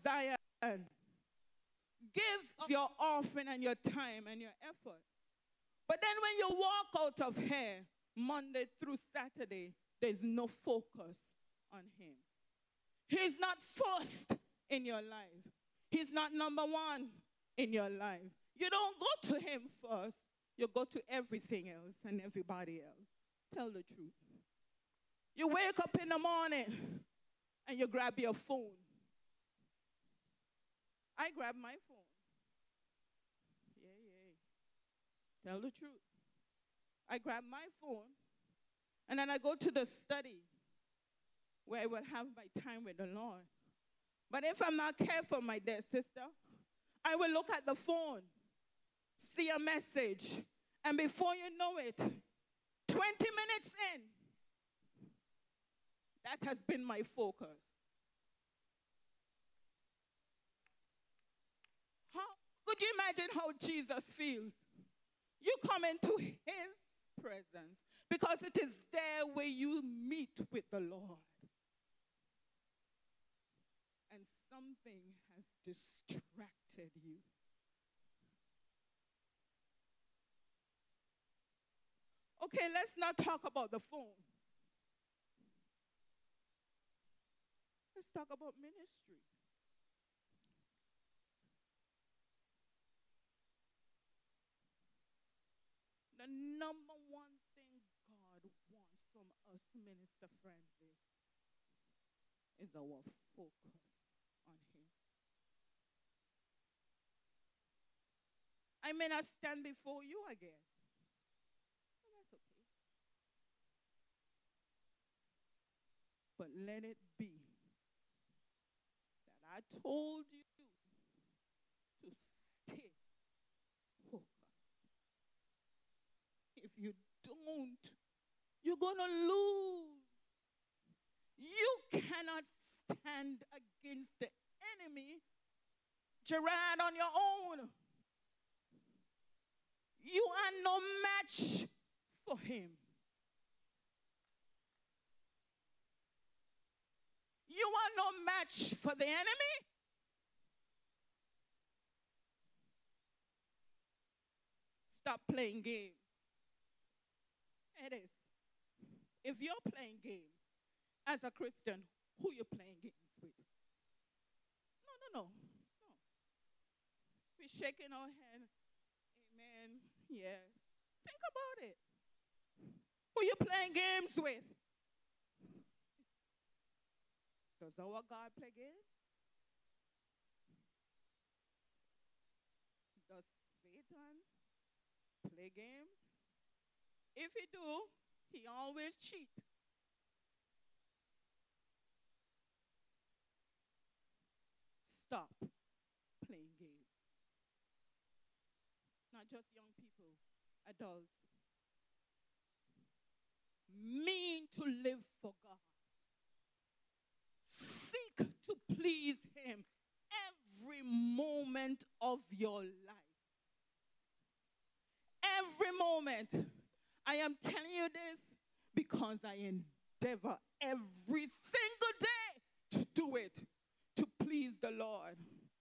Zion. Give your offering and your time and your effort. But then when you walk out of here, Monday through Saturday, there's no focus on him. He's not first in your life. He's not number one in your life. You don't go to him first. You go to everything else and everybody else. Tell the truth. You wake up in the morning and you grab your phone. I grab my phone. Yeah. Tell the truth. I grab my phone and then I go to the study where I will have my time with the Lord. But if I'm not careful, my dear sister, I will look at the phone, see a message, and before you know it, 20 minutes in, that has been my focus. How could you imagine how Jesus feels? You come into his presence because it is there where you meet with the Lord. And something has distracted you. Okay, let's not talk about the phone. Let's talk about ministry. The number one thing God wants from us, Minister Francie, is our focus on him. I may not stand before you again, but that's okay. But let it be that I told you to stay focused. If you don't, you're going to lose. You cannot stand against the enemy, Gerard, on your own. You are no match for him. You are no match for the enemy. Stop playing games. It is. If you're playing games as a Christian, who are you playing games with? No. We're shaking our head. Amen. Yes. Think about it. Who are you playing games with? Does our God play games? Does Satan play games? If he do, he always cheat. Stop playing games. Not just young people, adults. Mean to live for God. Seek to please him every moment of your life. Every moment. I am telling you this because I endeavor every single day to do it, to please the Lord.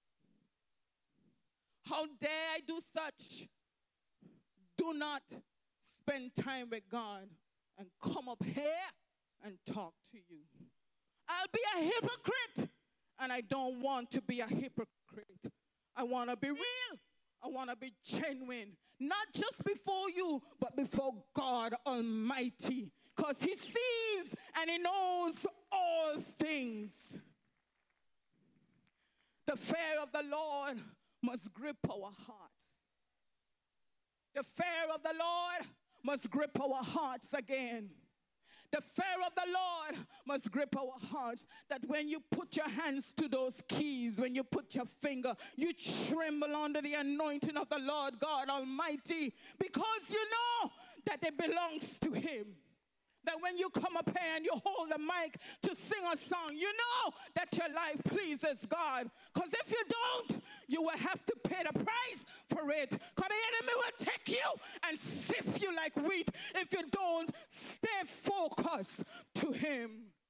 How dare I do such? Do not spend time with God and come up here and talk to you. I'll be a hypocrite, and I don't want to be a hypocrite. I want to be real. I want to be genuine, not just before you, but before God Almighty, because he sees and he knows all things. The fear of the Lord must grip our hearts. The fear of the Lord must grip our hearts again. The fear of the Lord must grip our hearts, that when you put your hands to those keys, when you put your finger, you tremble under the anointing of the Lord God Almighty, because you know that it belongs to him. That when you come up here and you hold the mic to sing a song, you know that your life pleases God. Because if you don't, you will have to pay the price for it. Because the enemy will take you and sift you like wheat if you don't stay focused to him.